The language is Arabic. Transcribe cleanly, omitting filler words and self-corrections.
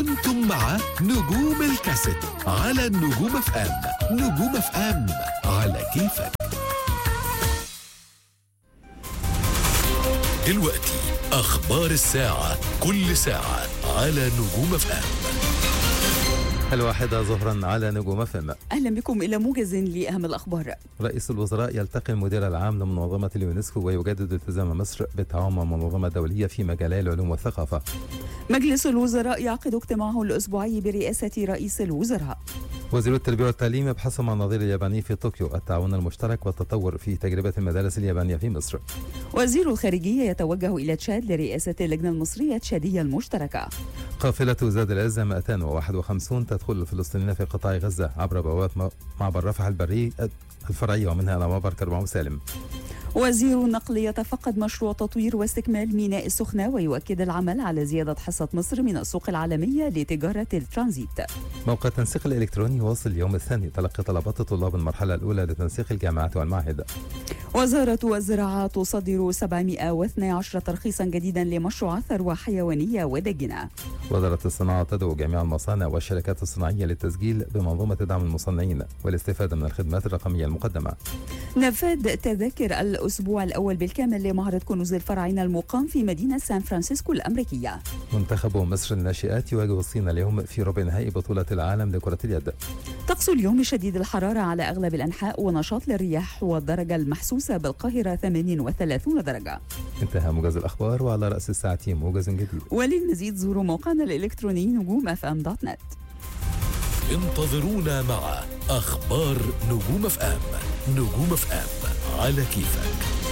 كنتم مع نجوم الكاسيت على النجوم اف ام. نجوم اف ام على كيفك. دلوقتي أخبار الساعة، كل ساعة على نجوم اف ام. 1 ظهرا على نجوم اف ام. أهلا بكم إلى موجز لأهم الأخبار. رئيس الوزراء يلتقي المدير العام لمنظمة اليونسكو ويجدد التزام مصر بالتعاون مع منظمة دولية في مجالي العلوم والثقافة. مجلس الوزراء يعقد اجتماعه الأسبوعي برئاسة رئيس الوزراء. وزير التربية والتعليم يبحث مع النظير الياباني في طوكيو التعاون المشترك والتطور في تجربة المدارس اليابانية في مصر. وزير الخارجية يتوجه إلى تشاد لرئاسة اللجنة المصرية تشادية المشتركة. قافلة زاد العزة 251 تدخل الفلسطينيين في قطاع غزة عبر بوابات معبر رفح البري الفرعية ومنها إلى معبر كرم وسالم. وزير النقل يتفقد مشروع تطوير واستكمال ميناء السخنة ويؤكد العمل على زيادة حصة مصر من السوق العالمية لتجارة الترانزيت. موقع التنسيق الإلكتروني واصل اليوم الثاني تلقي طلبات طلاب المرحلة الأولى لتنسيق الجامعات والمعاهد. وزارة الزراعة تصدر 712 ترخيصا جديدا لمشروعات ثروة حيوانية ودجنة. وزارة الصناعة تدعو جميع المصانع والشركات الصناعية للتسجيل بمنظومة دعم المصنعين والاستفادة من الخدمات الرقمية المقدمة. نفاذ تذاكر الأسبوع الأول بالكامل لمعرض كنوز الفراعنة المقام في مدينة سان فرانسيسكو الأمريكية. منتخب مصر للناشئات يواجه الصين اليوم في ربع نهائي بطولة العالم لكرة اليد. طقس اليوم شديد الحرارة على أغلب الأنحاء ونشاط للرياح والدرجة المحسوسة بالقاهرة 38 درجة. انتهى موجز الأخبار وعلى رأس الساعة موجز جديد. وللمزيد زوروا موقعنا الإلكتروني نجوم-fm.net. انتظرونا مع أخبار نجوم اف ام. نجوم اف ام على كيفك.